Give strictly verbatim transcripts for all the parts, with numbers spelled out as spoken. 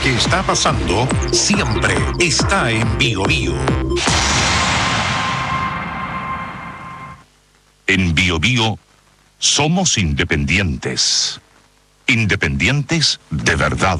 que está pasando siempre está en Bio Bio. En Bio Bio somos independientes. Independientes de verdad.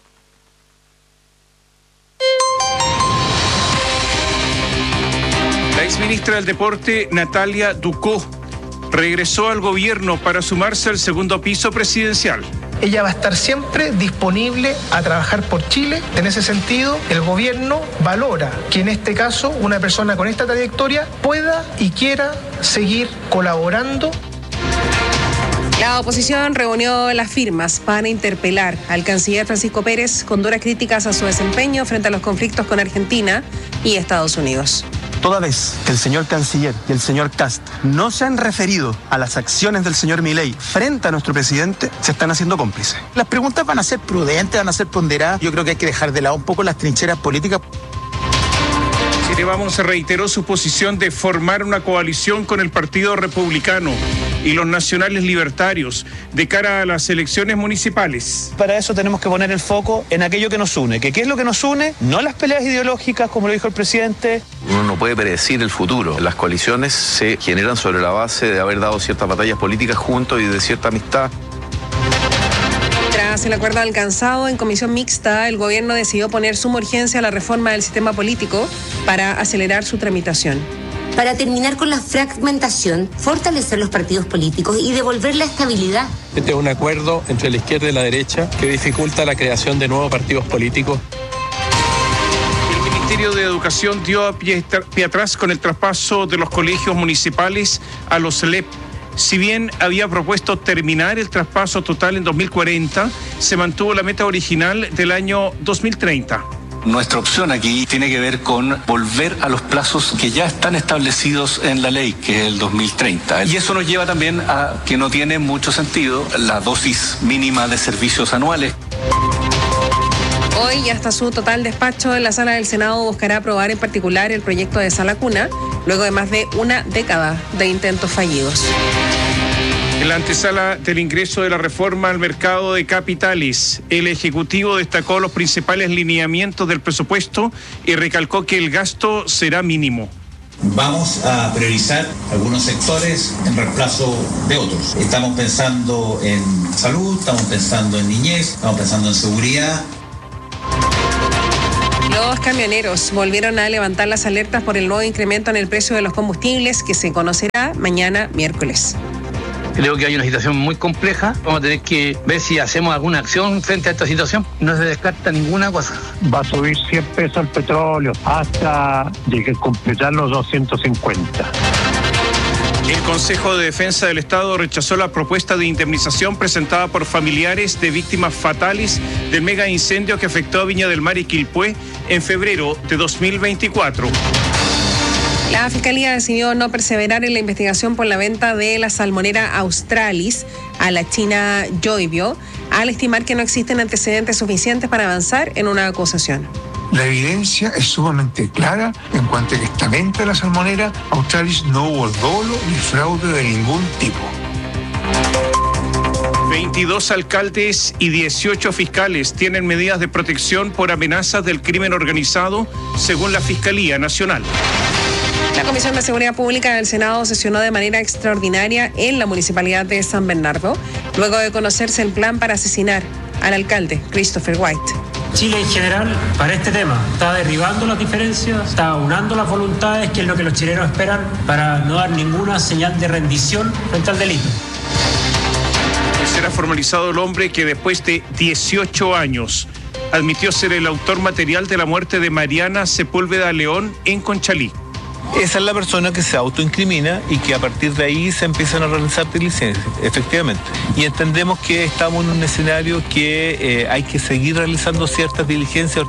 La exministra del Deporte, Natalia Ducó, regresó al gobierno para sumarse al segundo piso presidencial. Ella va a estar siempre disponible a trabajar por Chile. En ese sentido, el gobierno valora que en este caso una persona con esta trayectoria pueda y quiera seguir colaborando. La oposición reunió las firmas para interpelar al canciller Francisco Pérez con duras críticas a su desempeño frente a los conflictos con Argentina y Estados Unidos. Toda vez que el señor canciller y el señor Kast no se han referido a las acciones del señor Milei frente a nuestro presidente, se están haciendo cómplices. Las preguntas van a ser prudentes, van a ser ponderadas. Yo creo que hay que dejar de lado un poco las trincheras políticas. Chile Vamos reiteró su posición de formar una coalición con el Partido Republicano y los nacionales libertarios de cara a las elecciones municipales. Para eso tenemos que poner el foco en aquello que nos une. ¿Que ¿Qué es lo que nos une? No las peleas ideológicas, como lo dijo el presidente. Uno no puede predecir el futuro. Las coaliciones se generan sobre la base de haber dado ciertas batallas políticas juntos y de cierta amistad. Tras el acuerdo alcanzado en comisión mixta, el gobierno decidió poner suma urgencia a la reforma del sistema político para acelerar su tramitación. Para terminar con la fragmentación, fortalecer los partidos políticos y devolver la estabilidad. Este es un acuerdo entre la izquierda y la derecha que dificulta la creación de nuevos partidos políticos. El Ministerio de Educación dio a pie, pie atrás con el traspaso de los colegios municipales a los L E P. Si bien había propuesto terminar el traspaso total en dos mil cuarenta, se mantuvo la meta original del año dos mil treinta. Nuestra opción aquí tiene que ver con volver a los plazos que ya están establecidos en la ley, que es el dos mil treinta. Y eso nos lleva también a que no tiene mucho sentido la dosis mínima de servicios anuales. Hoy, hasta su total despacho en la sala del Senado, buscará aprobar en particular el proyecto de Sala Cuna, luego de más de una década de intentos fallidos. En la antesala del ingreso de la reforma al mercado de capitales, el Ejecutivo destacó los principales lineamientos del presupuesto y recalcó que el gasto será mínimo. Vamos a priorizar algunos sectores en reemplazo de otros. Estamos pensando en salud, estamos pensando en niñez, estamos pensando en seguridad. Los camioneros volvieron a levantar las alertas por el nuevo incremento en el precio de los combustibles que se conocerá mañana miércoles. Creo que hay una situación muy compleja. Vamos a tener que ver si hacemos alguna acción frente a esta situación. No se descarta ninguna cosa. Va a subir cien pesos el petróleo hasta llegar a completar los doscientos cincuenta. El Consejo de Defensa del Estado rechazó la propuesta de indemnización presentada por familiares de víctimas fatales del mega incendio que afectó a Viña del Mar y Quilpué en febrero de dos mil veinticuatro. La Fiscalía decidió no perseverar en la investigación por la venta de la salmonera Australis a la China Joybio, al estimar que no existen antecedentes suficientes para avanzar en una acusación. La evidencia es sumamente clara en cuanto a que esta venta de la salmonera Australis no hubo dolo ni fraude de ningún tipo. veintidós alcaldes y dieciocho fiscales tienen medidas de protección por amenazas del crimen organizado, según la Fiscalía Nacional. La Comisión de Seguridad Pública del Senado sesionó de manera extraordinaria en la Municipalidad de San Bernardo, luego de conocerse el plan para asesinar al alcalde Christopher White. Chile en general, para este tema, está derribando las diferencias, está aunando las voluntades, que es lo que los chilenos esperan, para no dar ninguna señal de rendición frente al delito. Será formalizado el hombre que después de dieciocho años admitió ser el autor material de la muerte de Mariana Sepúlveda León en Conchalí. Esa es la persona que se autoincrimina y que a partir de ahí se empiezan a realizar diligencias, efectivamente. Y entendemos que estamos en un escenario que eh, hay que seguir realizando ciertas diligencias.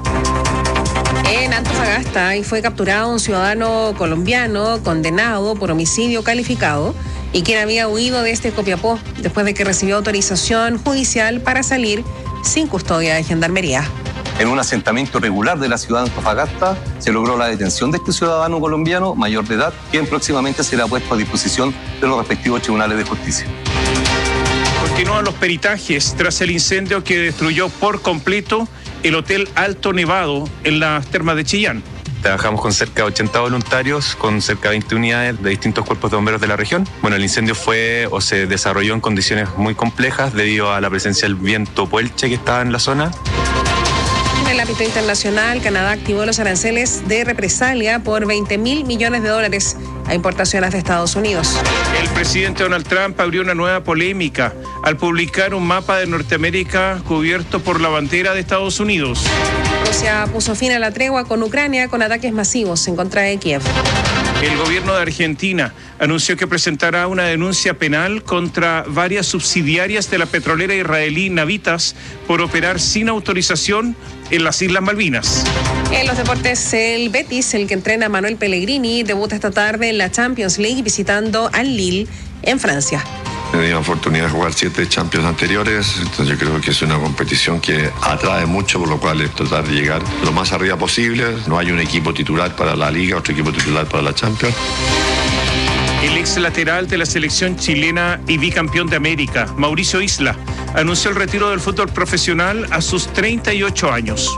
En Antofagasta ahí fue capturado un ciudadano colombiano condenado por homicidio calificado y quien había huido desde Copiapó después de que recibió autorización judicial para salir sin custodia de gendarmería. En un asentamiento irregular de la ciudad de Antofagasta se logró la detención de este ciudadano colombiano mayor de edad, quien próximamente será puesto a disposición de los respectivos tribunales de justicia. Continúan los peritajes tras el incendio que destruyó por completo el Hotel Alto Nevado en las termas de Chillán. Trabajamos con cerca de ochenta voluntarios, con cerca de veinte unidades de distintos cuerpos de bomberos de la región. Bueno, el incendio fue o se desarrolló en condiciones muy complejas debido a la presencia del viento puelche que estaba en la zona. En el ámbito internacional, Canadá activó los aranceles de represalia por veinte mil millones de dólares a importaciones de Estados Unidos. El presidente Donald Trump abrió una nueva polémica al publicar un mapa de Norteamérica cubierto por la bandera de Estados Unidos. Rusia puso fin a la tregua con Ucrania con ataques masivos en contra de Kiev. El gobierno de Argentina anunció que presentará una denuncia penal contra varias subsidiarias de la petrolera israelí Navitas por operar sin autorización en las Islas Malvinas. En los deportes, el Betis, el que entrena a Manuel Pellegrini, debuta esta tarde en la Champions League visitando al Lille en Francia. He tenido la oportunidad de jugar siete Champions anteriores, entonces yo creo que es una competición que atrae mucho, por lo cual es tratar de llegar lo más arriba posible. No hay un equipo titular para la Liga, otro equipo titular para la Champions. El ex lateral de la selección chilena y bicampeón de América, Mauricio Isla, anunció el retiro del fútbol profesional a sus treinta y ocho años.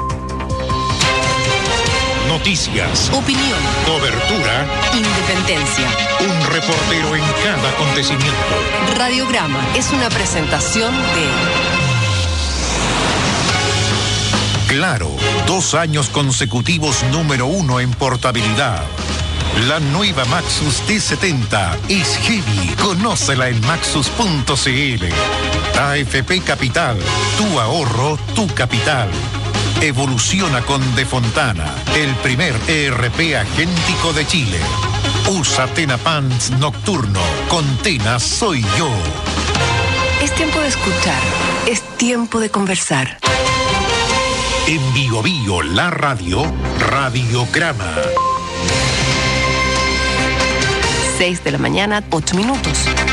Noticias, opinión, cobertura, independencia. Un reportero en cada acontecimiento. Radiograma es una presentación de Claro, dos años consecutivos número uno en portabilidad. La nueva Maxus T setenta es heavy. Conócela en maxus punto c l. A F P Capital, tu ahorro, tu capital. Evoluciona con De Fontana, el primer E R P agéntico de Chile. Usa Tena Pants Nocturno. Con Tena soy yo. Es tiempo de escuchar. Es tiempo de conversar. En Bio Bio, la radio, Radiograma. seis de la mañana, ocho minutos.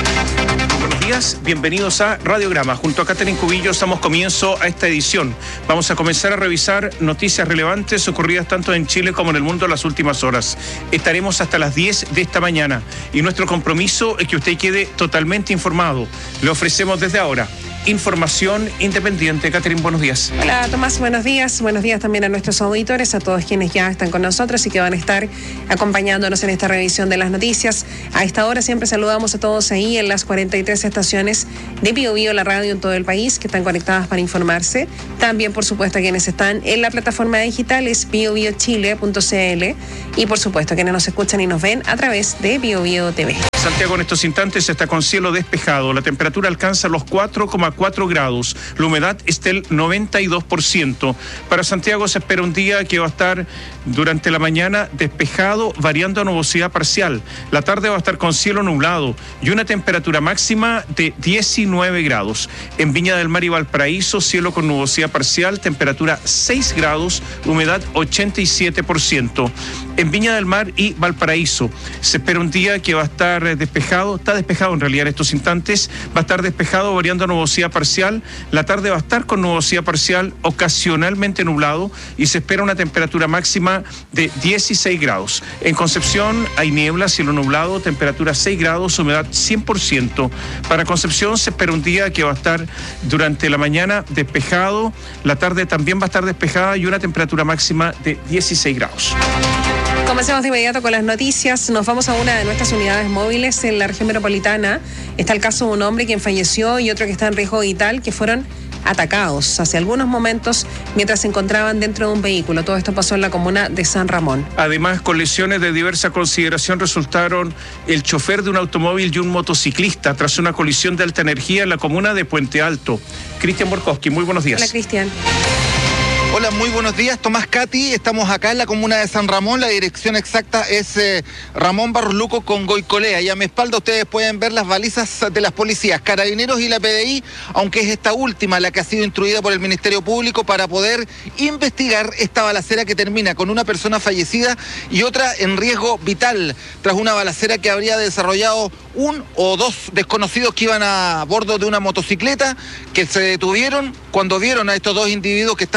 Buenos días, bienvenidos a Radiograma. Junto a Catherine Cubillos damos comienzo a esta edición. Vamos a comenzar a revisar noticias relevantes ocurridas tanto en Chile como en el mundo en las últimas horas. Estaremos hasta las diez de esta mañana y nuestro compromiso es que usted quede totalmente informado. Le ofrecemos desde ahora información independiente. Catherine, buenos días. Hola Tomás, buenos días. Buenos días también a nuestros auditores, a todos quienes ya están con nosotros y que van a estar acompañándonos en esta revisión de las noticias. A esta hora siempre saludamos a todos ahí en las cuarenta y tres estaciones de Bio Bio, la radio en todo el país, que están conectadas para informarse. También, por supuesto, a quienes están en la plataforma digital es bio bio chile punto c l y, por supuesto, a quienes nos escuchan y nos ven a través de Bio Bio T V. Santiago en estos instantes está con cielo despejado. La temperatura alcanza los cuatro coma cuatro grados. La humedad está del noventa y dos por ciento. Para Santiago se espera un día que va a estar durante la mañana despejado, variando a nubosidad parcial. La tarde va a estar con cielo nublado y una temperatura máxima de diecinueve grados. En Viña del Mar y Valparaíso, cielo con nubosidad parcial, temperatura seis grados, humedad ochenta y siete por ciento. En Viña del Mar y Valparaíso se espera un día que va a estar despejado, está despejado en realidad en estos instantes, va a estar despejado variando a nubosidad parcial, la tarde va a estar con nubosidad parcial, ocasionalmente nublado y se espera una temperatura máxima de dieciséis grados. En Concepción hay niebla, cielo nublado, temperatura seis grados, humedad cien por ciento. Para Concepción se espera un día que va a estar durante la mañana despejado, la tarde también va a estar despejada y una temperatura máxima de dieciséis grados. Comencemos de inmediato con las noticias. Nos vamos a una de nuestras unidades móviles en la región metropolitana. Está el caso de un hombre quien falleció y otro que está en riesgo vital, que fueron atacados hace algunos momentos mientras se encontraban dentro de un vehículo. Todo esto pasó en la comuna de San Ramón. Además, con lesiones de diversa consideración resultaron el chofer de un automóvil y un motociclista tras una colisión de alta energía en la comuna de Puente Alto. Cristian Borkowski, muy buenos días. Hola, Cristian. Hola, muy buenos días. Tomás, Cati, estamos acá en la comuna de San Ramón. La dirección exacta es eh, Ramón Barros Luco con Goicolea. Y a mi espalda ustedes pueden ver las balizas de las policías, Carabineros y la P D I, aunque es esta última la que ha sido instruida por el Ministerio Público para poder investigar esta balacera que termina con una persona fallecida y otra en riesgo vital, tras una balacera que habría desarrollado un o dos desconocidos que iban a bordo de una motocicleta, que se detuvieron cuando vieron a estos dos individuos que estaban estacionados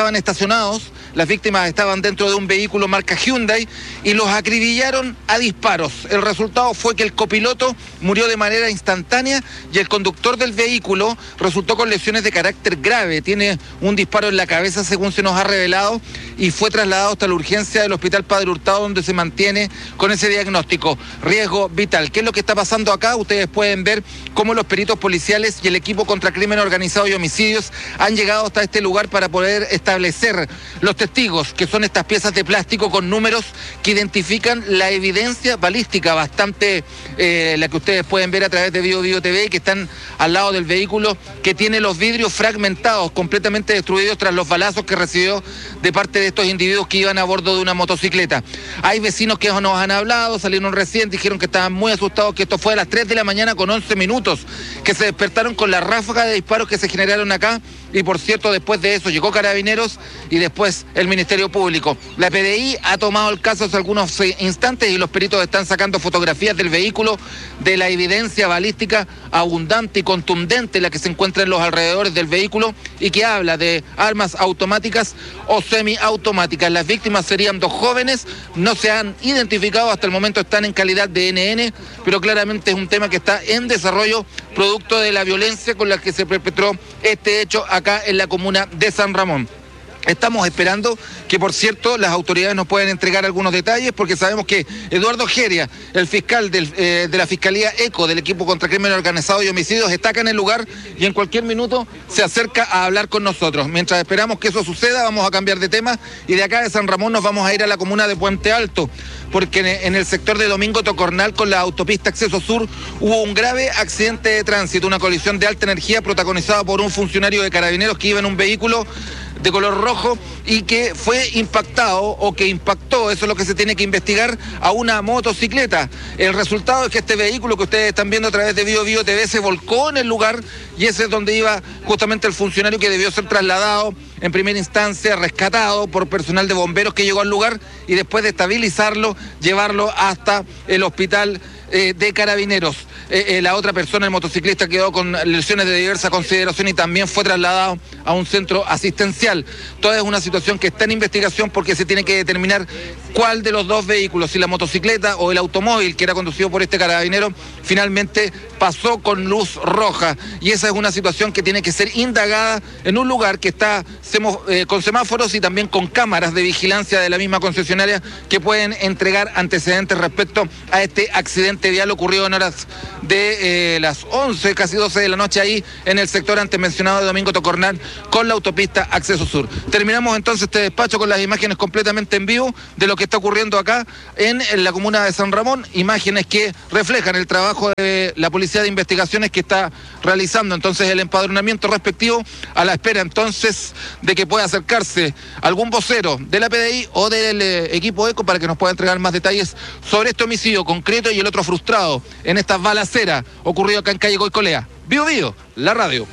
lesionados. Las víctimas estaban dentro de un vehículo marca Hyundai y los acribillaron a disparos. El resultado fue que el copiloto murió de manera instantánea y el conductor del vehículo resultó con lesiones de carácter grave. Tiene un disparo en la cabeza, según se nos ha revelado, y fue trasladado hasta la urgencia del Hospital Padre Hurtado, donde se mantiene con ese diagnóstico, riesgo vital. ¿Qué es lo que está pasando acá? Ustedes pueden ver cómo los peritos policiales y el equipo contra crimen organizado y homicidios han llegado hasta este lugar para poder establecer los testigos, que son estas piezas de plástico con números que identifican la evidencia balística, bastante eh, la que ustedes pueden ver a través de Bio Bio T V, que están al lado del vehículo, que tiene los vidrios fragmentados, completamente destruidos tras los balazos que recibió de parte de estos individuos que iban a bordo de una motocicleta. Hay vecinos que nos han hablado, salieron recién, dijeron que estaban muy asustados, que esto fue a las tres de la mañana con once minutos, que se despertaron con la ráfaga de disparos que se generaron acá. Y por cierto, después de eso llegó Carabineros y después el Ministerio Público. La P D I ha tomado el caso hace algunos instantes y los peritos están sacando fotografías del vehículo, de la evidencia balística abundante y contundente la que se encuentra en los alrededores del vehículo y que habla de armas automáticas o semiautomáticas. Las víctimas serían dos jóvenes, no se han identificado, hasta el momento están en calidad de N N, pero claramente es un tema que está en desarrollo producto de la violencia con la que se perpetró este hecho acá en la comuna de San Ramón. Estamos esperando que, por cierto, las autoridades nos puedan entregar algunos detalles, porque sabemos que Eduardo Geria, el fiscal del, eh, de la Fiscalía ECO, del equipo contra crimen organizado y homicidios, está acá en el lugar y en cualquier minuto se acerca a hablar con nosotros. Mientras esperamos que eso suceda, vamos a cambiar de tema y de acá de San Ramón nos vamos a ir a la comuna de Puente Alto, porque en el sector de Domingo Tocornal, con la autopista Acceso Sur, hubo un grave accidente de tránsito, una colisión de alta energía protagonizada por un funcionario de Carabineros que iba en un vehículo de color rojo y que fue impactado o que impactó, eso es lo que se tiene que investigar, a una motocicleta. El resultado es que este vehículo que ustedes están viendo a través de Bio Bio T V se volcó en el lugar y ese es donde iba justamente el funcionario que debió ser trasladado en primera instancia, rescatado por personal de bomberos que llegó al lugar y después de estabilizarlo, llevarlo hasta el hospital eh, de Carabineros. Eh, eh, la otra persona, el motociclista, quedó con lesiones de diversa consideración y también fue trasladado a un centro asistencial. Toda es una situación que está en investigación porque se tiene que determinar cuál de los dos vehículos, si la motocicleta o el automóvil que era conducido por este carabinero, finalmente pasó con luz roja. Y esa es una situación que tiene que ser indagada en un lugar que está eh, con semáforos y también con cámaras de vigilancia de la misma concesionaria que pueden entregar antecedentes respecto a este accidente vial ocurrido en horas de eh, las once, casi doce de la noche ahí en el sector antes mencionado de Domingo Tocornal con la autopista Acceso Sur. Terminamos entonces este despacho con las imágenes completamente en vivo de lo que está ocurriendo acá en, en la comuna de San Ramón, imágenes que reflejan el trabajo de la Policía de Investigaciones que está realizando entonces el empadronamiento respectivo, a la espera entonces de que pueda acercarse algún vocero de la P D I o del eh, equipo ECO para que nos pueda entregar más detalles sobre este homicidio concreto y el otro frustrado en esta balacera ocurrido acá en calle Goicolea. Bio Bio, la radio.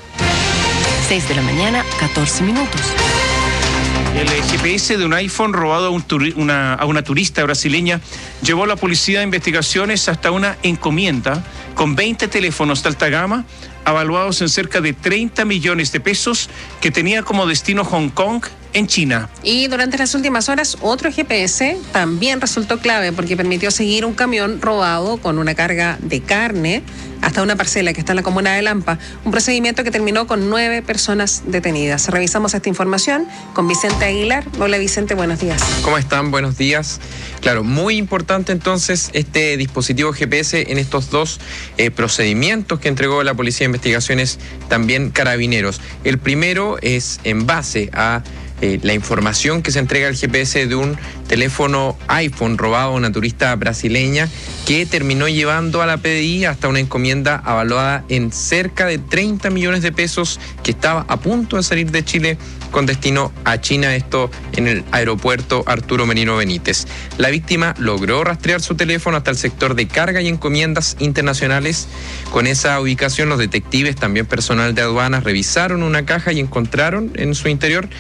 seis de la mañana, catorce minutos. El G P S de un iPhone robado a, un turi- una, a una turista brasileña llevó a la Policía de Investigaciones hasta una encomienda con veinte teléfonos de alta gama avaluados en cerca de treinta millones de pesos que tenía como destino Hong Kong en China. Y durante las últimas horas, otro G P S también resultó clave porque permitió seguir un camión robado con una carga de carne hasta una parcela que está en la comuna de Lampa. Un procedimiento que terminó con nueve personas detenidas. Revisamos esta información con Vicente Aguilar. Hola Vicente, buenos días. ¿Cómo están? Buenos días. Claro, muy importante entonces este dispositivo G P S en estos dos eh, procedimientos que entregó la Policía de Investigaciones, también Carabineros. El primero es en base a Eh, la información que se entrega al G P S de un teléfono iPhone robado a una turista brasileña que terminó llevando a la P D I hasta una encomienda avaluada en cerca de treinta millones de pesos que estaba a punto de salir de Chile con destino a China, esto en el aeropuerto Arturo Merino Benítez. La víctima logró rastrear su teléfono hasta el sector de carga y encomiendas internacionales. Con esa ubicación, los detectives, también personal de aduanas, revisaron una caja y encontraron en su interior veinte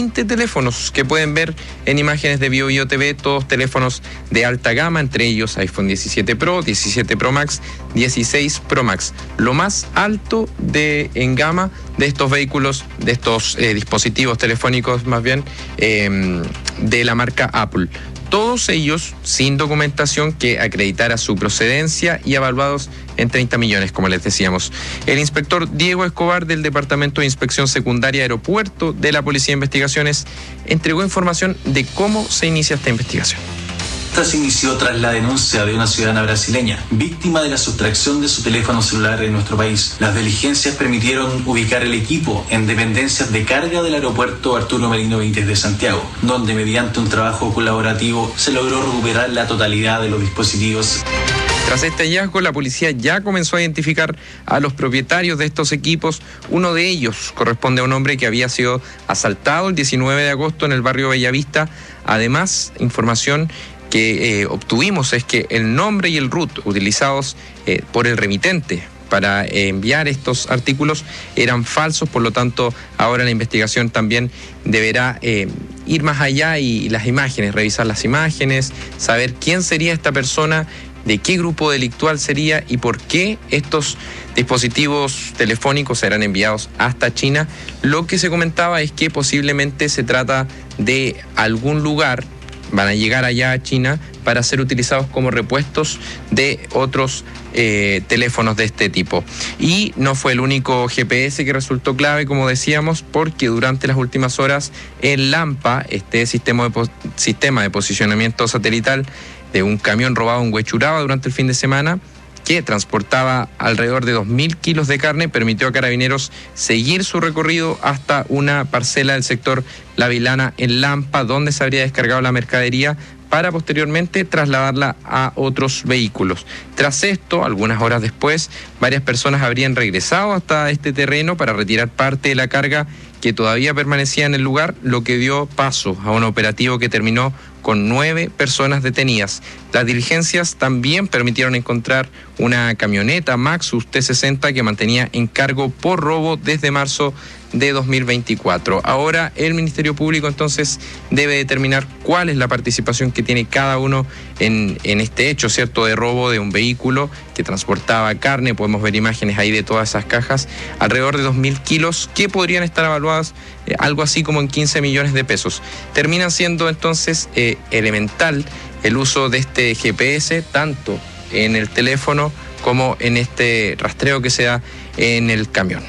veinte teléfonos que pueden ver en imágenes de Bio Bio T V, todos teléfonos de alta gama, entre ellos iPhone diecisiete Pro, diecisiete Pro Max, dieciséis Pro Max. Lo más alto de en gama de estos vehículos, de estos eh, dispositivos telefónicos más bien, eh, de la marca Apple. Todos ellos sin documentación que acreditara su procedencia y evaluados en treinta millones, como les decíamos. El inspector Diego Escobar del Departamento de Inspección Secundaria Aeropuerto de la Policía de Investigaciones entregó información de cómo se inicia esta investigación. Esta se inició tras la denuncia de una ciudadana brasileña, víctima de la sustracción de su teléfono celular en nuestro país. Las diligencias permitieron ubicar el equipo en dependencias de carga del aeropuerto Arturo Merino Benítez de Santiago, donde mediante un trabajo colaborativo se logró recuperar la totalidad de los dispositivos. Tras este hallazgo, la policía ya comenzó a identificar a los propietarios de estos equipos. Uno de ellos corresponde a un hombre que había sido asaltado el diecinueve de agosto en el barrio Bellavista. Además, información que eh, obtuvimos es que el nombre y el R U T utilizados eh, por el remitente para eh, enviar estos artículos eran falsos, por lo tanto ahora la investigación también deberá eh, ir más allá y, y las imágenes, revisar las imágenes, saber quién sería esta persona, de qué grupo delictual sería y por qué estos dispositivos telefónicos serán enviados hasta China. Lo que se comentaba es que posiblemente se trata de algún lugar, van a llegar allá a China para ser utilizados como repuestos de otros eh, teléfonos de este tipo. Y no fue el único G P S que resultó clave, como decíamos, porque durante las últimas horas el Lampa, este sistema de, sistema de posicionamiento satelital de un camión robado en Huechuraba durante el fin de semana, que transportaba alrededor de dos mil kilos de carne, permitió a Carabineros seguir su recorrido hasta una parcela del sector La Vilana en Lampa, donde se habría descargado la mercadería para posteriormente trasladarla a otros vehículos. Tras esto, algunas horas después, varias personas habrían regresado hasta este terreno para retirar parte de la carga que todavía permanecía en el lugar, lo que dio paso a un operativo que terminó con nueve personas detenidas. Las diligencias también permitieron encontrar una camioneta Maxus T sesenta que mantenía en cargo por robo desde marzo de dos mil veinticuatro. Ahora el Ministerio Público entonces debe determinar cuál es la participación que tiene cada uno en, en este hecho, ¿cierto?, de robo de un vehículo que transportaba carne. Podemos ver imágenes ahí de todas esas cajas, alrededor de dos mil kilos, que podrían estar evaluadas eh, algo así como en quince millones de pesos. Termina siendo entonces eh, elemental el uso de este G P S, tanto en el teléfono como en este rastreo que se da en el camión.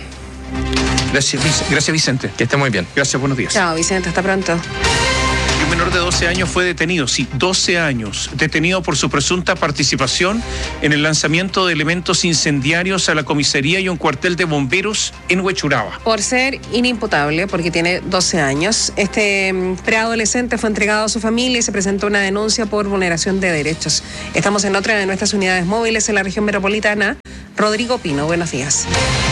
Gracias, gracias Vicente. Que esté muy bien. Gracias, buenos días. Chao, Vicente, hasta pronto. Un menor de doce años fue detenido, sí, doce años, detenido por su presunta participación en el lanzamiento de elementos incendiarios a la comisaría y un cuartel de bomberos en Huechuraba. Por ser inimputable, porque tiene doce años, este preadolescente fue entregado a su familia y se presentó una denuncia por vulneración de derechos. Estamos en otra de nuestras unidades móviles en la región metropolitana. Rodrigo Pino, buenos días.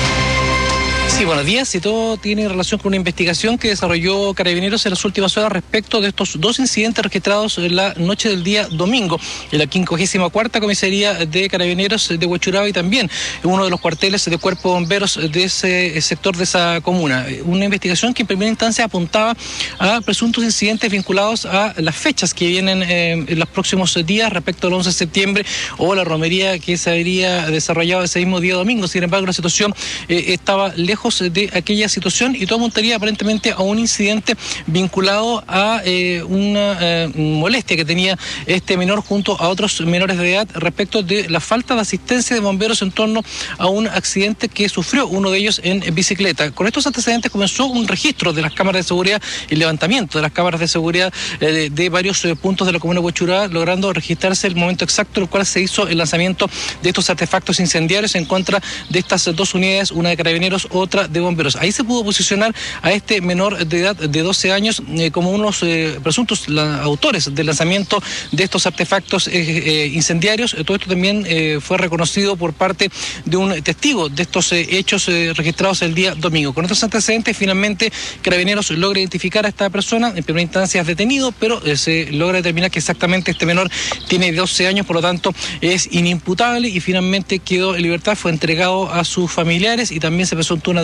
Sí, buenos días. Y todo tiene relación con una investigación que desarrolló Carabineros en las últimas horas respecto de estos dos incidentes registrados en la noche del día domingo en la quincuagésima cuarta comisaría de Carabineros de Huechuraba y también en uno de los cuarteles de Cuerpo de Bomberos de ese sector de esa comuna. Una investigación que en primera instancia apuntaba a presuntos incidentes vinculados a las fechas que vienen eh, en los próximos días respecto al once de septiembre o la romería que se habría desarrollado ese mismo día domingo. Sin embargo, la situación eh, estaba lejos de aquella situación y todo apuntaría aparentemente a un incidente vinculado a eh, una eh, molestia que tenía este menor junto a otros menores de edad respecto de la falta de asistencia de bomberos en torno a un accidente que sufrió uno de ellos en bicicleta. Con estos antecedentes comenzó un registro de las cámaras de seguridad y levantamiento de las cámaras de seguridad eh, de, de varios eh, puntos de la comuna de Huechuraba, logrando registrarse el momento exacto en el cual se hizo el lanzamiento de estos artefactos incendiarios en contra de estas dos unidades, una de Carabineros, otra de bomberos. Ahí se pudo posicionar a este menor de edad de doce años eh, como unos eh, presuntos la, autores del lanzamiento de estos artefactos eh, eh, incendiarios. Todo esto también eh, fue reconocido por parte de un testigo de estos eh, hechos eh, registrados el día domingo. Con estos antecedentes, finalmente Carabineros logra identificar a esta persona. En primera instancia es detenido, pero eh, se logra determinar que exactamente este menor tiene doce años, por lo tanto es inimputable y finalmente quedó en libertad, fue entregado a sus familiares y también se presentó una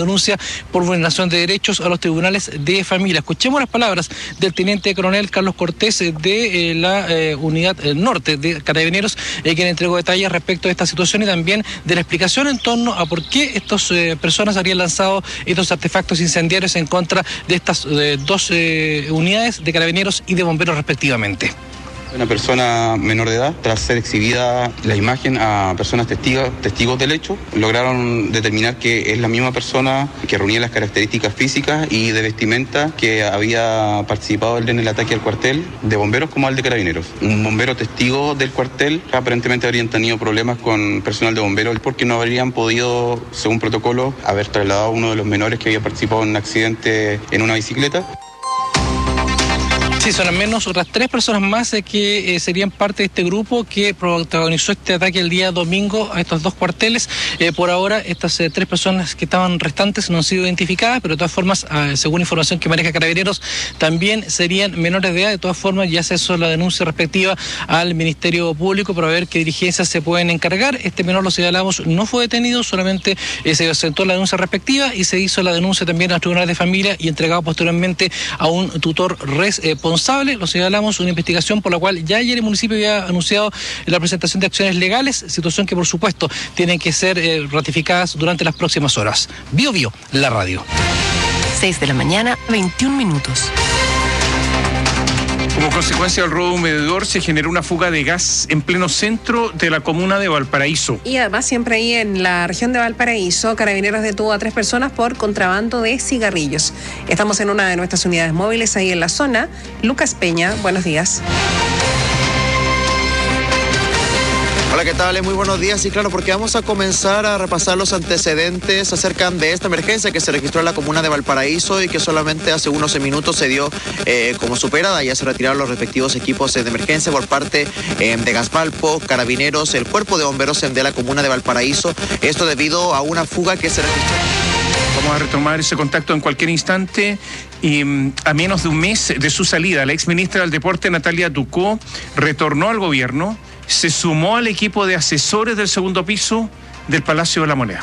denuncia por vulneración de derechos a los tribunales de familia. Escuchemos las palabras del teniente coronel Carlos Cortés de eh, la eh, unidad eh, norte de Carabineros, eh, quien entregó detalles respecto a esta situación y también de la explicación en torno a por qué estas eh, personas habrían lanzado estos artefactos incendiarios en contra de estas eh, dos eh, unidades de Carabineros y de Bomberos respectivamente. Una persona menor de edad, tras ser exhibida la imagen a personas testigos, testigos del hecho, lograron determinar que es la misma persona que reunía las características físicas y de vestimenta que había participado en el ataque al cuartel de bomberos como al de Carabineros. Un bombero testigo del cuartel aparentemente habrían tenido problemas con personal de bomberos porque no habrían podido, según protocolo, haber trasladado a uno de los menores que había participado en un accidente en una bicicleta. Sí, son al menos otras tres personas más eh, que eh, serían parte de este grupo que protagonizó este ataque el día domingo a estos dos cuarteles. Eh, por ahora, estas eh, tres personas que estaban restantes no han sido identificadas, pero de todas formas, eh, según información que maneja Carabineros, también serían menores de edad. De todas formas, ya se hizo la denuncia respectiva al Ministerio Público para ver qué diligencias se pueden encargar. Este menor, lo señalamos, no fue detenido, solamente eh, se presentó la denuncia respectiva y se hizo la denuncia también a los tribunales de familia y entregado posteriormente a un tutor responsable. Lo señalamos, una investigación por la cual ya ayer el municipio había anunciado la presentación de acciones legales, situación que por supuesto tienen que ser eh, ratificadas durante las próximas horas. Bio Bio, la radio. seis de la mañana, veintiún minutos. Como consecuencia del robo de un medidor se generó una fuga de gas en pleno centro de la comuna de Valparaíso. Y además siempre ahí en la región de Valparaíso, Carabineros detuvo a tres personas por contrabando de cigarrillos. Estamos en una de nuestras unidades móviles ahí en la zona. Lucas Peña, buenos días. Hola, ¿qué tal? Muy buenos días. Y claro, porque vamos a comenzar a repasar los antecedentes acerca de esta emergencia que se registró en la comuna de Valparaíso y que solamente hace unos minutos se dio eh, como superada. Ya se retiraron los respectivos equipos de emergencia por parte eh, de Gaspalpo, Carabineros, el cuerpo de bomberos de la comuna de Valparaíso. Esto debido a una fuga que se registró. Vamos a retomar ese contacto en cualquier instante. Y a menos de un mes de su salida, la exministra del Deporte, Natalia Ducó, retornó al gobierno, se sumó al equipo de asesores del segundo piso del Palacio de la Moneda.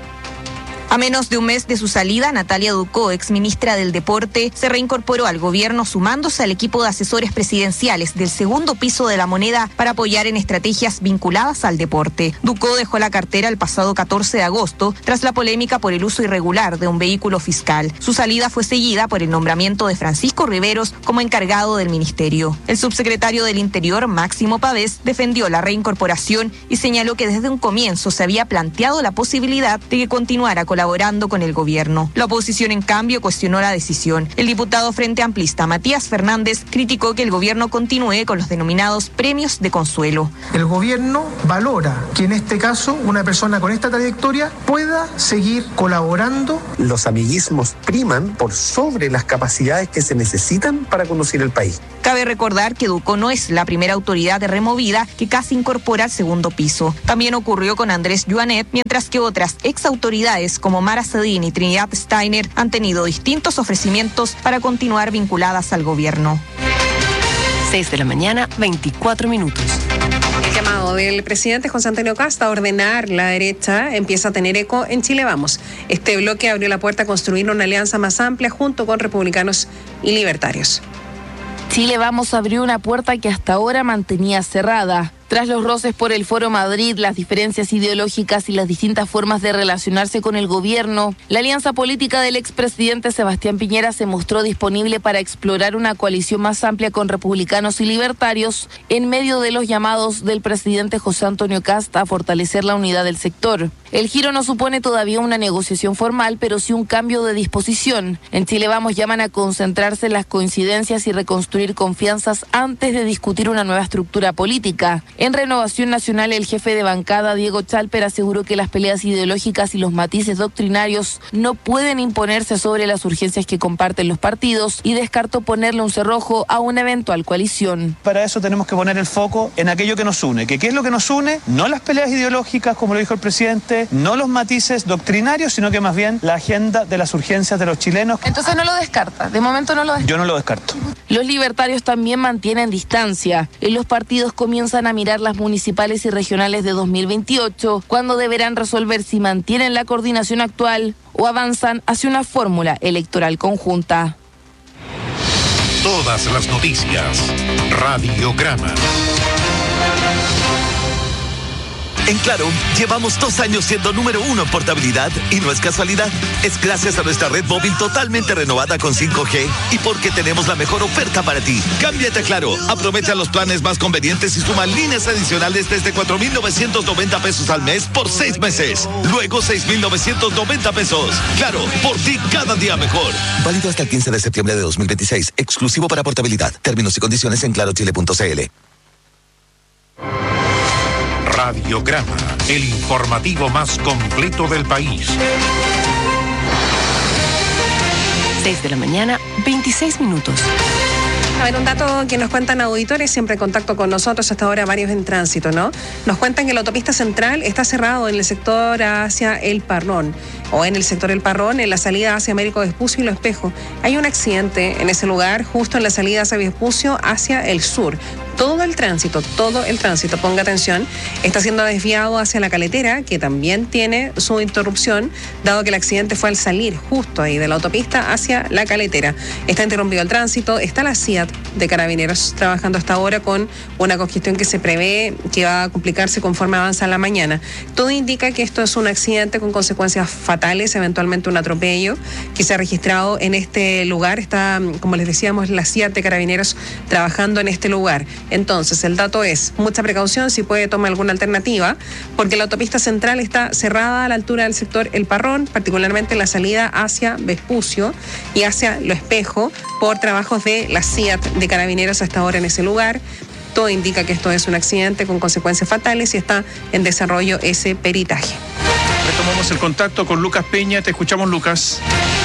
A menos de un mes de su salida, Natalia Ducó, exministra del Deporte, se reincorporó al gobierno sumándose al equipo de asesores presidenciales del segundo piso de la Moneda para apoyar en estrategias vinculadas al deporte. Ducó dejó la cartera el pasado catorce de agosto tras la polémica por el uso irregular de un vehículo fiscal. Su salida fue seguida por el nombramiento de Francisco Riveros como encargado del ministerio. El subsecretario del Interior, Máximo Pavés, defendió la reincorporación y señaló que desde un comienzo se había planteado la posibilidad de que continuara colaborando con el gobierno. La oposición, en cambio, cuestionó la decisión. El diputado Frente Amplista, Matías Fernández, criticó que el gobierno continúe con los denominados premios de consuelo. El gobierno valora que en este caso una persona con esta trayectoria pueda seguir colaborando. Los amiguismos priman por sobre las capacidades que se necesitan para conducir el país. Cabe recordar que Ducó no es la primera autoridad removida que casi incorpora al segundo piso. También ocurrió con Andrés Joanet, mientras que otras exautoridades como Mara Cedín y Trinidad Steiner han tenido distintos ofrecimientos para continuar vinculadas al gobierno. seis de la mañana, veinticuatro minutos. El llamado del presidente José Antonio Kast a ordenar la derecha empieza a tener eco en Chile Vamos. Este bloque abrió la puerta a construir una alianza más amplia junto con republicanos y libertarios. Chile Vamos abrió una puerta que hasta ahora mantenía cerrada. Tras los roces por el Foro Madrid, las diferencias ideológicas y las distintas formas de relacionarse con el gobierno, la alianza política del expresidente Sebastián Piñera se mostró disponible para explorar una coalición más amplia con republicanos y libertarios en medio de los llamados del presidente José Antonio Kast a fortalecer la unidad del sector. El giro no supone todavía una negociación formal, pero sí un cambio de disposición. En Chile Vamos llaman a concentrarse en las coincidencias y reconstruir confianzas antes de discutir una nueva estructura política. En Renovación Nacional, el jefe de bancada, Diego Chalper, aseguró que las peleas ideológicas y los matices doctrinarios no pueden imponerse sobre las urgencias que comparten los partidos y descartó ponerle un cerrojo a una eventual coalición. Para eso tenemos que poner el foco en aquello que nos une. ¿Que ¿Qué es lo que nos une? No las peleas ideológicas, como lo dijo el presidente, priorice no los matices doctrinarios, sino que más bien la agenda de las urgencias de los chilenos. Entonces no lo descarta, de momento no lo descarta. Yo no lo descarto. Los libertarios también mantienen distancia. Y los partidos comienzan a mirar las municipales y regionales de dos mil veintiocho, cuando deberán resolver si mantienen la coordinación actual o avanzan hacia una fórmula electoral conjunta. Todas las noticias. Radiograma. En Claro, llevamos dos años siendo número uno en portabilidad y no es casualidad. Es gracias a nuestra red móvil totalmente renovada con cinco G y porque tenemos la mejor oferta para ti. Cámbiate a Claro, aprovecha los planes más convenientes y suma líneas adicionales desde cuatro mil novecientos noventa pesos al mes por seis meses. Luego seis mil novecientos noventa pesos. Claro, por ti cada día mejor. Válido hasta el quince de septiembre de dos mil veintiséis. Exclusivo para portabilidad. Términos y condiciones en claro chile punto c l. Radiograma, el informativo más completo del país. seis de la mañana, veintiséis minutos. A ver, un dato que nos cuentan auditores, siempre en contacto con nosotros, hasta ahora varios en tránsito, ¿no? Nos cuentan que la autopista central está cerrado en el sector hacia El Parrón, o en el sector El Parrón, en la salida hacia Américo Vespucio y Lo Espejo. Hay un accidente en ese lugar, justo en la salida hacia Vespucio, hacia el sur. Todo el tránsito, todo el tránsito, ponga atención, está siendo desviado hacia la Caletera, que también tiene su interrupción, dado que el accidente fue al salir justo ahí de la autopista hacia la Caletera. Está interrumpido el tránsito, está la C I A T de Carabineros trabajando hasta ahora con una congestión que se prevé que va a complicarse conforme avanza la mañana. Todo indica que esto es un accidente con consecuencias fatales, eventualmente un atropello que se ha registrado en este lugar. Está, como les decíamos, la C I A T de Carabineros trabajando en este lugar. Entonces, el dato es, mucha precaución, si puede tomar alguna alternativa, porque la autopista central está cerrada a la altura del sector El Parrón, particularmente la salida hacia Vespucio y hacia Lo Espejo, por trabajos de la C I A T de Carabineros hasta ahora en ese lugar. Todo indica que esto es un accidente con consecuencias fatales y está en desarrollo ese peritaje. Retomamos el contacto con Lucas Peña. Te escuchamos, Lucas.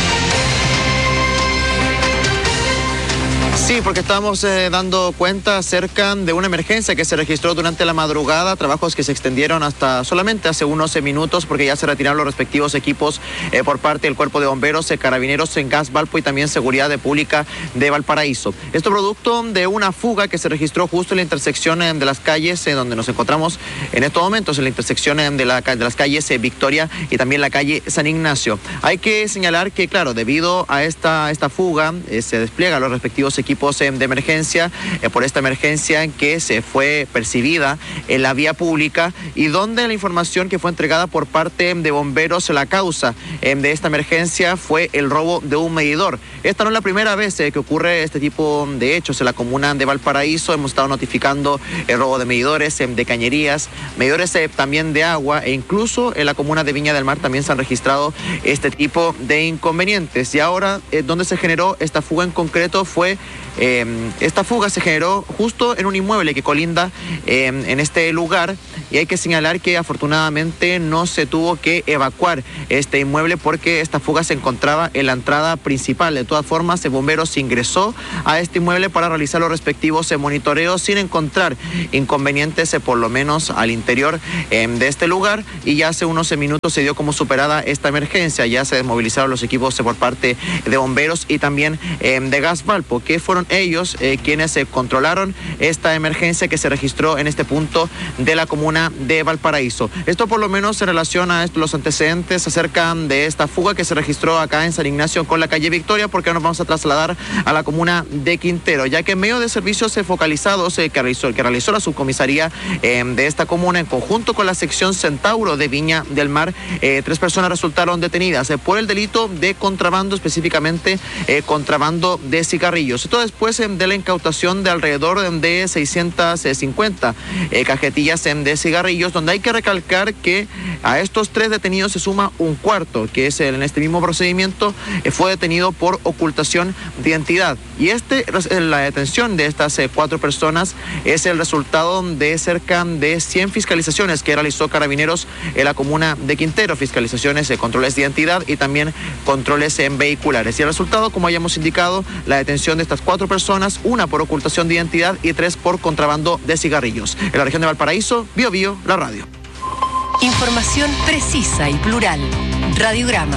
Sí, porque estamos eh, dando cuenta acerca de una emergencia que se registró durante la madrugada, trabajos que se extendieron hasta solamente hace unos minutos porque ya se retiraron los respectivos equipos eh, por parte del Cuerpo de Bomberos, eh, Carabineros en Gas Valpo y también Seguridad Pública de Valparaíso. Esto producto de una fuga que se registró justo en la intersección eh, de las calles eh, donde nos encontramos en estos momentos, en la intersección eh, de, la, de las calles eh, Victoria y también la calle San Ignacio. Hay que señalar que, claro, debido a esta, esta fuga eh, se despliegan los respectivos equipos de emergencia eh, por esta emergencia que se fue percibida en la vía pública y donde la información que fue entregada por parte de bomberos, la causa eh, de esta emergencia fue el robo de un medidor. Esta no es la primera vez eh, que ocurre este tipo de hechos en la comuna de Valparaíso. Hemos estado notificando el robo de medidores, eh, de cañerías, medidores eh, también de agua e incluso en la comuna de Viña del Mar también se han registrado este tipo de inconvenientes. Y ahora, eh, donde se generó esta fuga en concreto fue Eh, esta fuga se generó justo en un inmueble que colinda eh, en este lugar y hay que señalar que afortunadamente no se tuvo que evacuar este inmueble porque esta fuga se encontraba en la entrada principal. De todas formas, el bombero se ingresó a este inmueble para realizar los respectivos eh, monitoreos sin encontrar inconvenientes eh, por lo menos al interior eh, de este lugar y ya hace unos minutos se dio como superada esta emergencia. Ya se desmovilizaron los equipos eh, por parte de bomberos y también eh, de Gas Valpo, que fueron ellos eh, quienes eh, controlaron esta emergencia que se registró en este punto de la comuna de Valparaíso. Esto por lo menos en relación a esto, los antecedentes acerca de esta fuga que se registró acá en San Ignacio con la calle Victoria, porque nos vamos a trasladar a la comuna de Quintero, ya que en medio de servicios eh, focalizados eh, que, realizó, que realizó la subcomisaría eh, de esta comuna en conjunto con la sección Centauro de Viña del Mar, eh, tres personas resultaron detenidas eh, por el delito de contrabando, específicamente eh, contrabando de cigarrillos. Esto después eh, de la incautación de alrededor de seiscientas cincuenta eh, cajetillas eh, de cigarrillos, donde hay que recalcar que a estos tres detenidos se suma un cuarto, que es el, en este mismo procedimiento eh, fue detenido por ocultación de identidad. Y este, la detención de estas eh, cuatro personas es el resultado de cerca de cien fiscalizaciones que realizó Carabineros en la comuna de Quintero, fiscalizaciones de eh, controles de identidad y también controles en eh, vehiculares. Y el resultado, como hayamos indicado, la detención de estas cuatro personas, una por ocultación de identidad y tres por contrabando de cigarrillos. En la región de Valparaíso, Bio Bio, la radio. Información precisa y plural. Radiograma.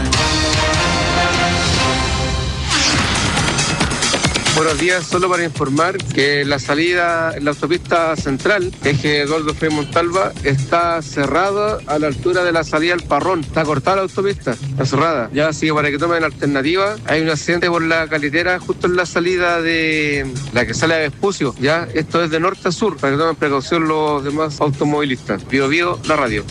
Buenos días, solo para informar que la salida en la autopista central, eje Eduardo Frei Montalva, está cerrada a la altura de la salida al Parrón. Está cortada la autopista, está cerrada. Ya así que para que tomen alternativa, hay un accidente por la carretera justo en la salida de la que sale a Vespucio. Ya, esto es de norte a sur, para que tomen precaución los demás automovilistas. Bio Bio, la radio.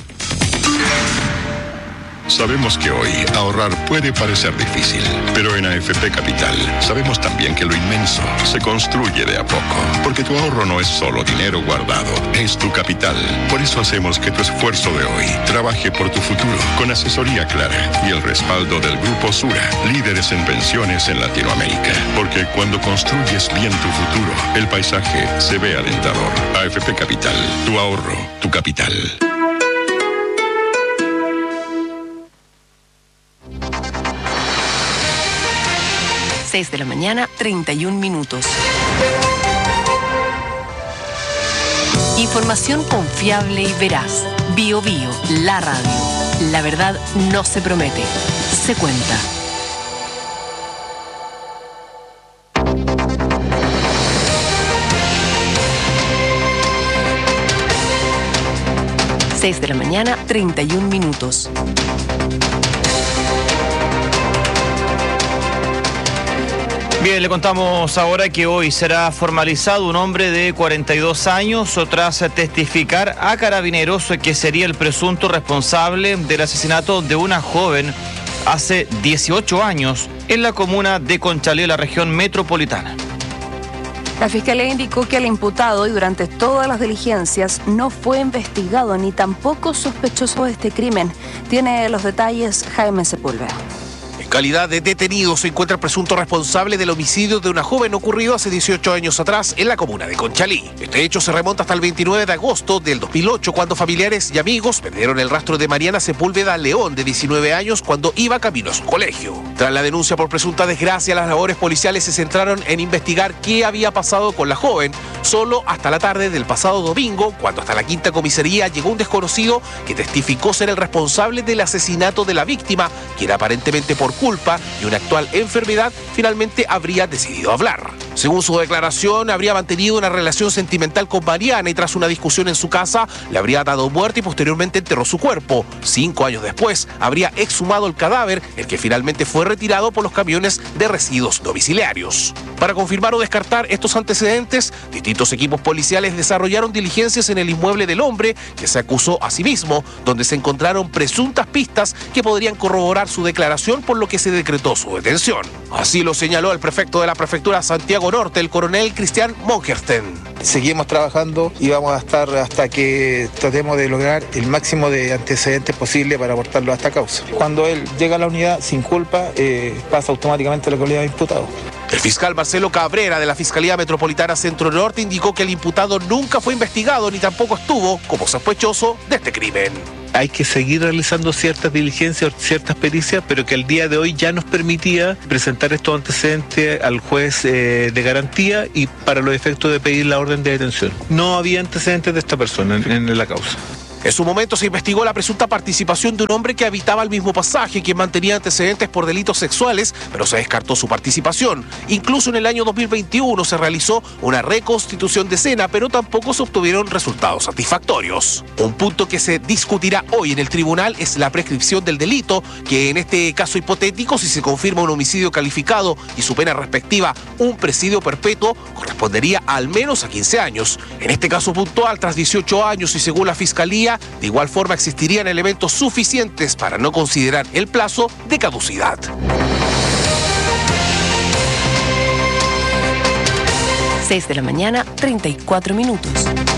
Sabemos que hoy ahorrar puede parecer difícil, pero en A F P Capital sabemos también que lo inmenso se construye de a poco, porque tu ahorro no es solo dinero guardado, es tu capital. Por eso hacemos que tu esfuerzo de hoy trabaje por tu futuro, con asesoría clara y el respaldo del Grupo Sura, líderes en pensiones en Latinoamérica. Porque cuando construyes bien tu futuro, el paisaje se ve alentador. A F P Capital, tu ahorro, tu capital. seis de la mañana, treinta y un minutos. Información confiable y veraz. Bio Bio, la radio. La verdad no se promete, se cuenta. seis de la mañana, treinta y un minutos. Bien, le contamos ahora que hoy será formalizado un hombre de cuarenta y dos años tras testificar a Carabineros que sería el presunto responsable del asesinato de una joven hace dieciocho años en la comuna de Conchalí, la región metropolitana. La Fiscalía indicó que el imputado y durante todas las diligencias no fue investigado ni tampoco sospechoso de este crimen. Tiene los detalles Jaime Sepúlveda. En calidad de detenido se encuentra el presunto responsable del homicidio de una joven ocurrido hace dieciocho años atrás en la comuna de Conchalí. Este hecho se remonta hasta el veintinueve de agosto del dos mil ocho, cuando familiares y amigos perdieron el rastro de Mariana Sepúlveda León, de diecinueve años, cuando iba camino a su colegio. Tras la denuncia por presunta desgracia, las labores policiales se centraron en investigar qué había pasado con la joven, solo hasta la tarde del pasado domingo, cuando hasta la quinta comisaría llegó un desconocido que testificó ser el responsable del asesinato de la víctima, quien aparentemente por culpa y una actual enfermedad finalmente habría decidido hablar. Según su declaración, habría mantenido una relación sentimental con Mariana y tras una discusión en su casa le habría dado muerte y posteriormente enterró su cuerpo. Cinco años después habría exhumado el cadáver, el que finalmente fue retirado por los camiones de residuos domiciliarios. Para confirmar o descartar estos antecedentes, distintos equipos policiales desarrollaron diligencias en el inmueble del hombre, que se acusó a sí mismo, donde se encontraron presuntas pistas que podrían corroborar su declaración, por lo que se decretó su detención. Así lo señaló el prefecto de la prefectura Santiago Norte, el coronel Cristian Monkersten. Seguimos trabajando y vamos a estar hasta que tratemos de lograr el máximo de antecedentes posible para aportarlo a esta causa. Cuando él llega a la unidad sin culpa, eh, pasa automáticamente a la calidad de imputado. El fiscal Marcelo Cabrera de la Fiscalía Metropolitana Centro Norte indicó que el imputado nunca fue investigado ni tampoco estuvo como sospechoso de este crimen. Hay que seguir realizando ciertas diligencias, ciertas pericias, pero que al día de hoy ya nos permitía presentar estos antecedentes al juez eh, de garantía y para los efectos de pedir la orden de detención. No había antecedentes de esta persona en, en la causa. En su momento se investigó la presunta participación de un hombre que habitaba el mismo pasaje, quien mantenía antecedentes por delitos sexuales, pero se descartó su participación. Incluso en el año dos mil veintiuno se realizó una reconstitución de escena, pero tampoco se obtuvieron resultados satisfactorios. Un punto que se discutirá hoy en el tribunal es la prescripción del delito, que en este caso hipotético, si se confirma un homicidio calificado y su pena respectiva un presidio perpetuo, correspondería al menos a quince años. En este caso puntual, tras dieciocho años y según la Fiscalía, de igual forma existirían elementos suficientes para no considerar el plazo de caducidad. seis de la mañana, treinta y cuatro minutos.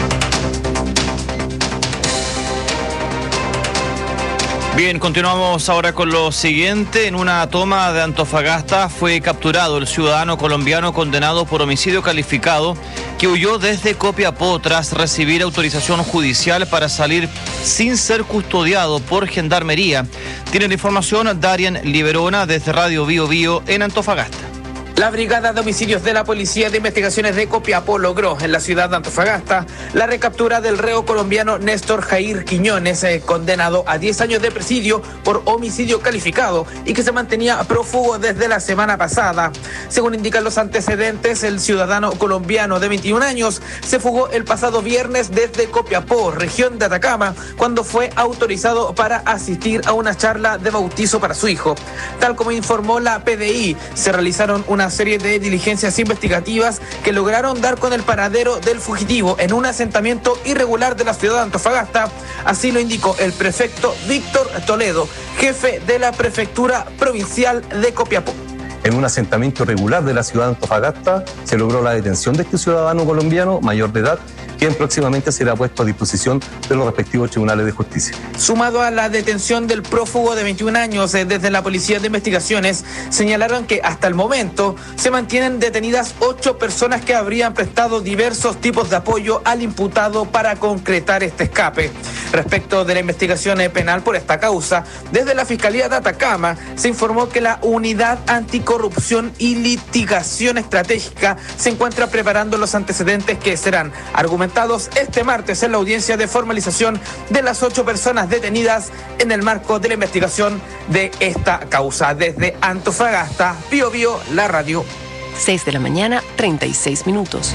Bien, continuamos ahora con lo siguiente. En una toma de Antofagasta fue capturado el ciudadano colombiano condenado por homicidio calificado que huyó desde Copiapó tras recibir autorización judicial para salir sin ser custodiado por Gendarmería. Tiene la información Darien Liberona desde Radio Bio Bio en Antofagasta. La Brigada de Homicidios de la Policía de Investigaciones de Copiapó logró en la ciudad de Antofagasta la recaptura del reo colombiano Néstor Jair Quiñones, eh, condenado a diez años de presidio por homicidio calificado y que se mantenía prófugo desde la semana pasada. Según indican los antecedentes, el ciudadano colombiano de veintiún años se fugó el pasado viernes desde Copiapó, región de Atacama, cuando fue autorizado para asistir a una charla de bautizo para su hijo. Tal como informó la P D I, se realizaron una serie de diligencias investigativas que lograron dar con el paradero del fugitivo en un asentamiento irregular de la ciudad de Antofagasta. Así lo indicó el prefecto Víctor Toledo, jefe de la Prefectura Provincial de Copiapó. En un asentamiento irregular de la ciudad de Antofagasta se logró la detención de este ciudadano colombiano mayor de edad, quien próximamente será puesto a disposición de los respectivos tribunales de justicia. Sumado a la detención del prófugo de veintiún años, eh, desde la Policía de Investigaciones señalaron que hasta el momento se mantienen detenidas ocho personas que habrían prestado diversos tipos de apoyo al imputado para concretar este escape. Respecto de la investigación penal por esta causa, desde la Fiscalía de Atacama se informó que la Unidad Anticorrupción y Litigación Estratégica se encuentra preparando los antecedentes que serán argumentados este martes en la audiencia de formalización de las ocho personas detenidas en el marco de la investigación de esta causa. Desde Antofagasta, Bío Bío, la radio. seis de la mañana, treinta y seis minutos.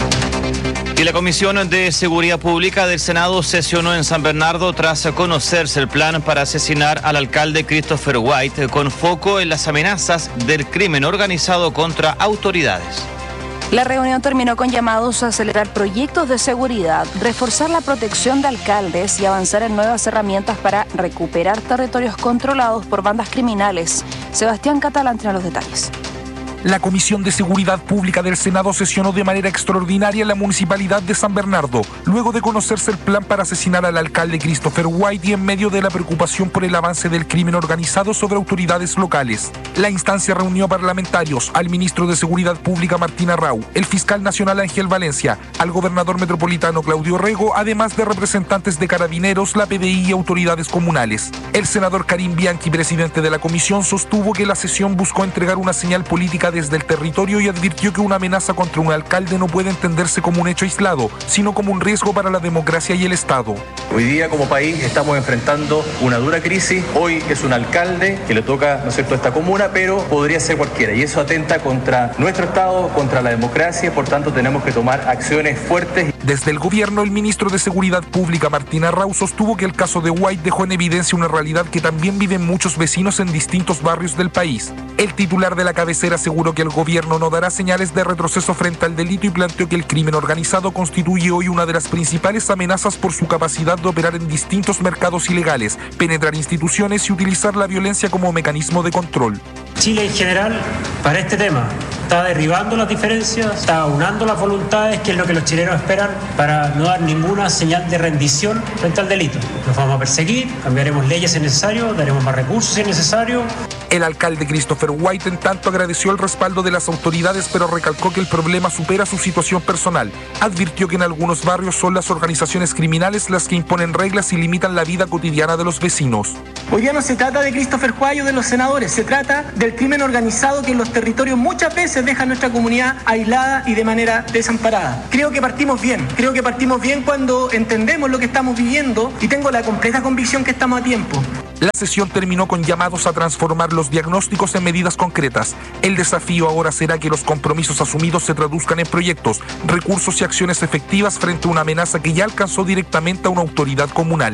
Y la Comisión de Seguridad Pública del Senado sesionó en San Bernardo tras conocerse el plan para asesinar al alcalde Christopher White, con foco en las amenazas del crimen organizado contra autoridades. La reunión terminó con llamados a acelerar proyectos de seguridad, reforzar la protección de alcaldes y avanzar en nuevas herramientas para recuperar territorios controlados por bandas criminales. Sebastián Catalán tiene los detalles. La Comisión de Seguridad Pública del Senado sesionó de manera extraordinaria en la Municipalidad de San Bernardo, luego de conocerse el plan para asesinar al alcalde Christopher White y en medio de la preocupación por el avance del crimen organizado sobre autoridades locales. La instancia reunió a parlamentarios, al ministro de Seguridad Pública Martín Arrau, el fiscal nacional Ángel Valencia, al gobernador metropolitano Claudio Rego, además de representantes de Carabineros, la P D I y autoridades comunales. El senador Karim Bianchi, presidente de la comisión, sostuvo que la sesión buscó entregar una señal política desde el territorio y advirtió que una amenaza contra un alcalde no puede entenderse como un hecho aislado, sino como un riesgo para la democracia y el Estado. Hoy día como país estamos enfrentando una dura crisis. Hoy es un alcalde que le toca, ¿no es cierto?, esta comuna, pero podría ser cualquiera y eso atenta contra nuestro Estado, contra la democracia, por tanto tenemos que tomar acciones fuertes. Desde el gobierno, el ministro de Seguridad Pública Martín Arrau sostuvo que el caso de White dejó en evidencia una realidad que también viven muchos vecinos en distintos barrios del país. El titular de la cabecera aseguró que el gobierno no dará señales de retroceso frente al delito y planteó que el crimen organizado constituye hoy una de las principales amenazas por su capacidad de operar en distintos mercados ilegales, penetrar instituciones y utilizar la violencia como mecanismo de control. Chile en general, para este tema, está derribando las diferencias, está aunando las voluntades, que es lo que los chilenos esperan, para no dar ninguna señal de rendición frente al delito. Nos vamos a perseguir, cambiaremos leyes si es necesario, daremos más recursos si es necesario. El alcalde Christopher White, en tanto, agradeció el respaldo de las autoridades, pero recalcó que el problema supera su situación personal. Advirtió que en algunos barrios son las organizaciones criminales las que imponen reglas y limitan la vida cotidiana de los vecinos. Hoy día no se trata de Christopher White o de los senadores, se trata del crimen organizado que en los territorios muchas veces deja a nuestra comunidad aislada y de manera desamparada. Creo que partimos bien, creo que partimos bien cuando entendemos lo que estamos viviendo y tengo la completa convicción que estamos a tiempo. La sesión terminó con llamados a transformar los diagnósticos en medidas concretas. El desafío ahora será que los compromisos asumidos se traduzcan en proyectos, recursos y acciones efectivas frente a una amenaza que ya alcanzó directamente a una autoridad comunal.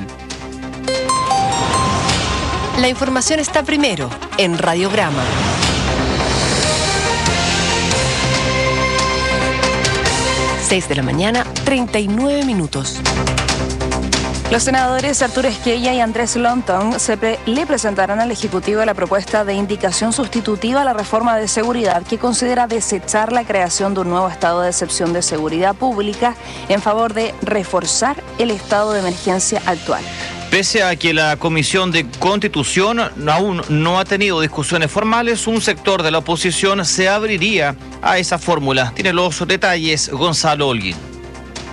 La información está primero en Radiograma. seis de la mañana, treinta y nueve minutos. Los senadores Arturo Esquella y Andrés Lonton se pre le presentarán al Ejecutivo la propuesta de indicación sustitutiva a la reforma de seguridad que considera desechar la creación de un nuevo estado de excepción de seguridad pública en favor de reforzar el estado de emergencia actual. Pese a que la Comisión de Constitución aún no ha tenido discusiones formales, un sector de la oposición se abriría a esa fórmula. Tiene los detalles Gonzalo Holguín.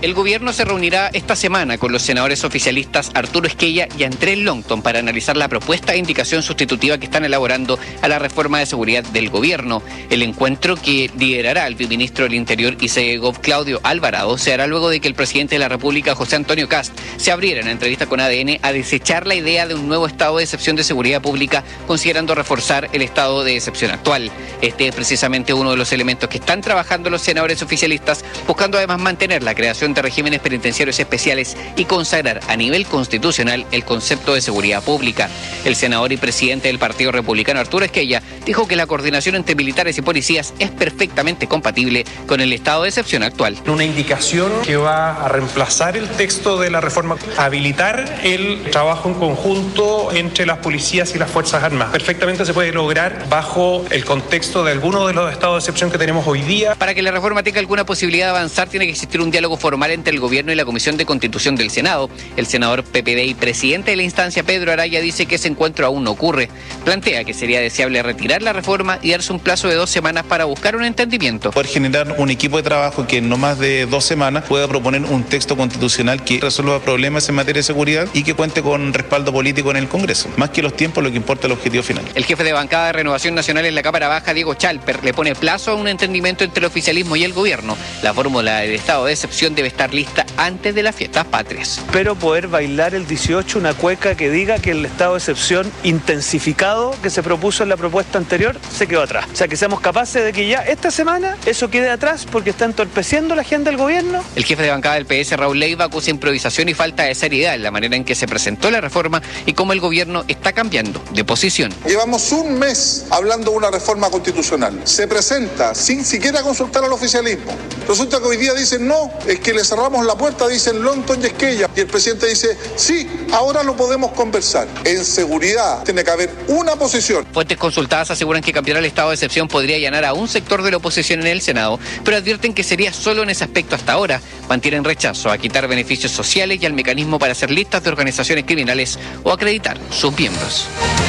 El gobierno se reunirá esta semana con los senadores oficialistas Arturo Esquella y Andrés Longton para analizar la propuesta de indicación sustitutiva que están elaborando a la reforma de seguridad del gobierno. El encuentro, que liderará el viceministro del Interior y Segov Claudio Alvarado, se hará luego de que el presidente de la República, José Antonio Kast, se abriera en entrevista con A D N a desechar la idea de un nuevo estado de excepción de seguridad pública, considerando reforzar el estado de excepción actual. Este es precisamente uno de los elementos que están trabajando los senadores oficialistas, buscando además mantener la creación de regímenes penitenciarios especiales y consagrar a nivel constitucional el concepto de seguridad pública. El senador y presidente del Partido Republicano, Arturo Esquella, dijo que la coordinación entre militares y policías es perfectamente compatible con el estado de excepción actual. Una indicación que va a reemplazar el texto de la reforma, habilitar el trabajo en conjunto entre las policías y las Fuerzas Armadas. Perfectamente se puede lograr bajo el contexto de algunos de los estados de excepción que tenemos hoy día. Para que la reforma tenga alguna posibilidad de avanzar, tiene que existir un diálogo formal entre el gobierno y la Comisión de Constitución del Senado. El senador P P D y presidente de la instancia, Pedro Araya, dice que ese encuentro aún no ocurre. Plantea que sería deseable retirar la reforma y darse un plazo de dos semanas para buscar un entendimiento. Poder generar un equipo de trabajo que en no más de dos semanas pueda proponer un texto constitucional que resuelva problemas en materia de seguridad y que cuente con respaldo político en el Congreso. Más que los tiempos, lo que importa es el objetivo final. El jefe de bancada de Renovación Nacional en la Cámara Baja, Diego Chalper, le pone plazo a un entendimiento entre el oficialismo y el gobierno. La fórmula del estado de excepción debe estar lista antes de las fiestas patrias. Espero poder bailar el dieciocho una cueca que diga que el estado de excepción intensificado que se propuso en la propuesta anterior se quedó atrás. O sea, que seamos capaces de que ya esta semana eso quede atrás porque está entorpeciendo la agenda del gobierno. El jefe de bancada del P S, Raúl Leiva, acusa improvisación y falta de seriedad en la manera en que se presentó la reforma y cómo el gobierno está cambiando de posición. Llevamos un mes hablando de una reforma constitucional. Se presenta sin siquiera consultar al oficialismo. Resulta que hoy día dicen no, es que le cerramos la puerta, dicen Longton y Esquella. Y el presidente dice, sí, ahora lo podemos conversar. En seguridad tiene que haber una posición. Fuentes consultadas aseguran que cambiar el estado de excepción podría allanar a un sector de la oposición en el Senado, pero advierten que sería solo en ese aspecto hasta ahora. Mantienen rechazo a quitar beneficios sociales y al mecanismo para hacer listas de organizaciones criminales o acreditar sus miembros.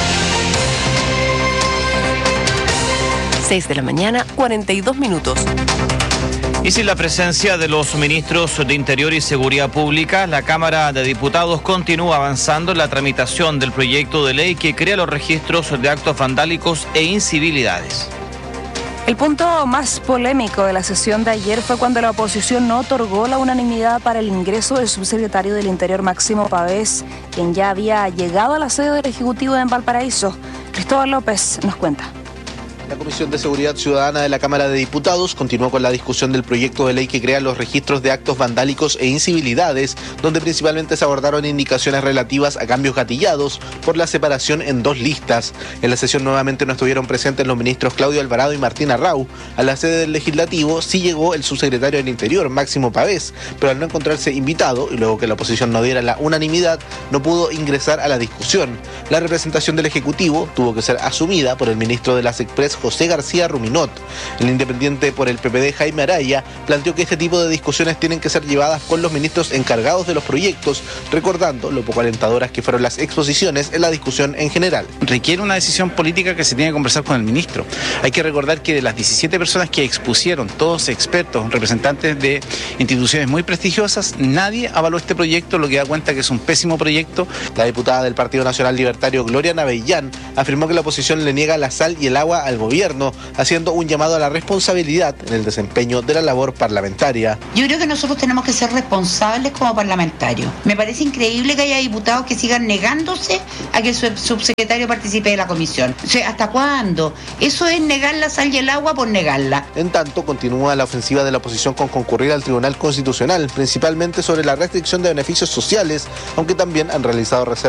seis de la mañana, cuarenta y dos minutos. Y sin la presencia de los ministros de Interior y Seguridad Pública, la Cámara de Diputados continúa avanzando en la tramitación del proyecto de ley que crea los registros de actos vandálicos e incivilidades. El punto más polémico de la sesión de ayer fue cuando la oposición no otorgó la unanimidad para el ingreso del subsecretario del Interior, Máximo Pavés, quien ya había llegado a la sede del Ejecutivo en Valparaíso. Cristóbal López nos cuenta. La Comisión de Seguridad Ciudadana de la Cámara de Diputados continuó con la discusión del proyecto de ley que crea los registros de actos vandálicos e incivilidades, donde principalmente se abordaron indicaciones relativas a cambios gatillados por la separación en dos listas. En la sesión nuevamente no estuvieron presentes los ministros Claudio Alvarado y Martín Arrau. A la sede del Legislativo sí llegó el subsecretario del Interior, Máximo Pavés, pero al no encontrarse invitado y luego que la oposición no diera la unanimidad, no pudo ingresar a la discusión. La representación del Ejecutivo tuvo que ser asumida por el ministro de la SECPRES, José García Ruminot. El independiente por el P P D, Jaime Araya, planteó que este tipo de discusiones tienen que ser llevadas con los ministros encargados de los proyectos, recordando lo poco alentadoras que fueron las exposiciones en la discusión en general. Requiere una decisión política que se tiene que conversar con el ministro. Hay que recordar que de las diecisiete personas que expusieron, todos expertos, representantes de instituciones muy prestigiosas, nadie avaló este proyecto, lo que da cuenta que es un pésimo proyecto. La diputada del Partido Nacional Libertario, Gloria Navellán, afirmó que la oposición le niega la sal y el agua al gobierno, haciendo un llamado a la responsabilidad en el desempeño de la labor parlamentaria. Yo creo que nosotros tenemos que ser responsables como parlamentarios. Me parece increíble que haya diputados que sigan negándose a que el subsecretario participe de la comisión. O sea, ¿hasta cuándo? Eso es negar la sal y el agua por negarla. En tanto, continúa la ofensiva de la oposición con concurrir al Tribunal Constitucional, principalmente sobre la restricción de beneficios sociales, aunque también han realizado reservas